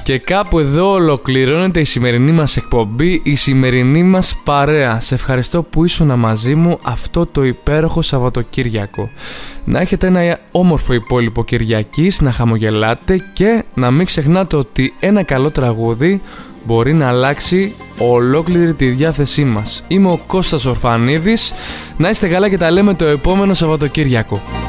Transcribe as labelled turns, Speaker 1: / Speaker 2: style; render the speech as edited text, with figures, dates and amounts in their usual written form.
Speaker 1: Και κάπου εδώ ολοκληρώνεται η σημερινή μας εκπομπή, η σημερινή μας παρέα. Σε ευχαριστώ που ήσουν μαζί μου αυτό το υπέροχο Σαββατοκύριακο. Να έχετε ένα όμορφο υπόλοιπο Κυριακής, να χαμογελάτε και να μην ξεχνάτε ότι ένα καλό τραγούδι μπορεί να αλλάξει ολόκληρη τη διάθεσή μας. Είμαι ο Κώστας Ορφανίδης. Να είστε καλά και τα λέμε το επόμενο Σαββατοκύριακο.